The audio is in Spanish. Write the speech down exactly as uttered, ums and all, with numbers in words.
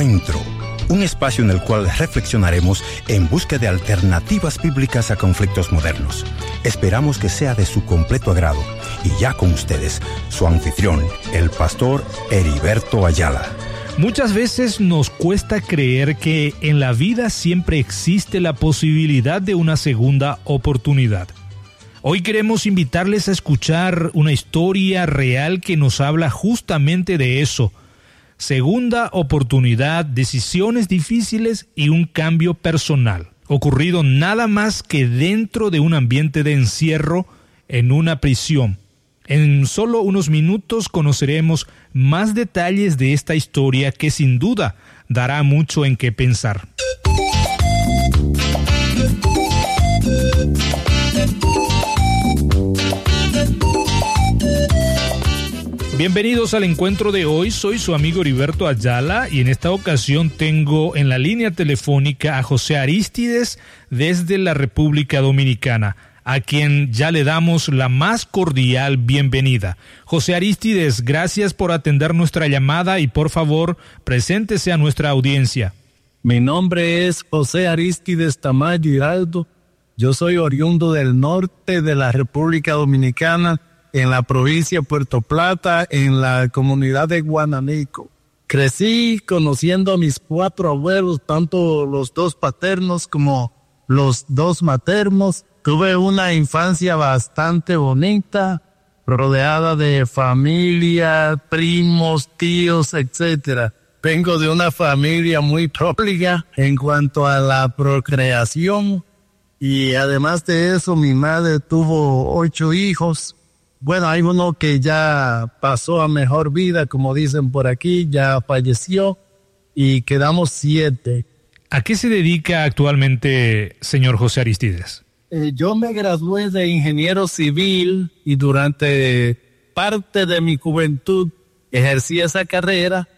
Encuentro, un espacio en el cual reflexionaremos en busca de alternativas bíblicas a conflictos modernos. Esperamos que sea de su completo agrado. Y ya con ustedes, su anfitrión, el pastor Heriberto Ayala. Muchas veces nos cuesta creer que en la vida siempre existe la posibilidad de una segunda oportunidad. Hoy queremos invitarles a escuchar una historia real que nos habla justamente de eso. Segunda oportunidad, decisiones difíciles y un cambio personal, ocurrido nada más que dentro de un ambiente de encierro en una prisión. En solo unos minutos conoceremos más detalles de esta historia que sin duda dará mucho en qué pensar. Bienvenidos al encuentro de hoy, soy su amigo Heriberto Ayala y en esta ocasión tengo en la línea telefónica a José Arístides desde la República Dominicana, a quien ya le damos la más cordial bienvenida. José Arístides, gracias por atender nuestra llamada y por favor, preséntese a nuestra audiencia. Mi nombre es José Arístides Tamayo Giraldo. Yo soy oriundo del norte de la República Dominicana, en la provincia de Puerto Plata, en la comunidad de Guananico. Crecí conociendo a mis cuatro abuelos, tanto los dos paternos como los dos maternos. Tuve una infancia bastante bonita, rodeada de familia, primos, tíos, etcétera. Vengo de una familia muy próliga en cuanto a la procreación y además de eso mi madre tuvo ocho hijos. Bueno, hay uno que ya pasó a mejor vida, como dicen por aquí, ya falleció y quedamos siete. ¿A qué se dedica actualmente, señor José Arístides? Eh, yo me gradué de ingeniero civil y durante parte de mi juventud ejercí esa carrera